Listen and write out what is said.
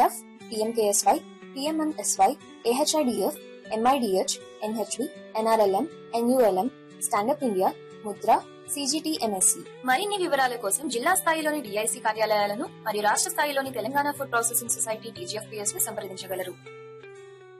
EPF, PMKSY, పీఎంఎన్ఎస్వై, AHIDF, MIDH, NHB, NRLM, NULM, stand up India, Mudra, CGTMSC. మరిన్ని వివరాల కోసం జిల్లా స్థాయిలోని డిఐసి కార్యాలయాలను మరియు రాష్ట్ర స్థాయిలోని Telangana food processing society TGFPS ను సంప్రదించగలరు.